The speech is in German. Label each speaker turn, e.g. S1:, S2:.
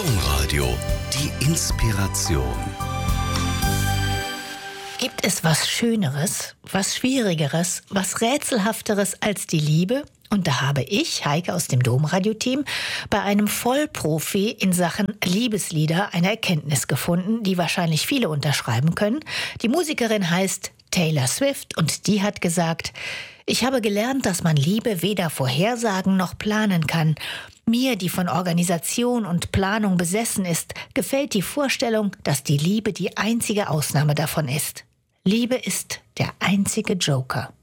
S1: Domradio, die Inspiration.
S2: Gibt es was Schöneres, was Schwierigeres, was Rätselhafteres als die Liebe? Und da habe ich, Heike aus dem Domradio-Team, bei einem Vollprofi in Sachen Liebeslieder eine Erkenntnis gefunden, die wahrscheinlich viele unterschreiben können. Die Musikerin heißt Taylor Swift und die hat gesagt: Ich habe gelernt, dass man Liebe weder vorhersagen noch planen kann. Mir, die von Organisation und Planung besessen ist, gefällt die Vorstellung, dass die Liebe die einzige Ausnahme davon ist. Liebe ist der einzige Joker.